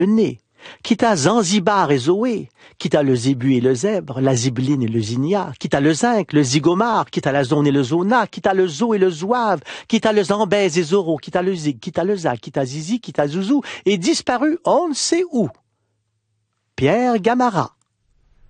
nez, quitte à Zanzibar et Zoé, quitte à le zébu et le zèbre, la zibeline et le zinnia, quitte à le zinc, le zigomar, quitte à la zone et le zona, quitte à le zo et le zouave, quitte à le zambèze et zoro, quitte à le zig, quitte à le za, quitte à zizi, quitte à zouzou, et disparu on ne sait où. Pierre Gamara.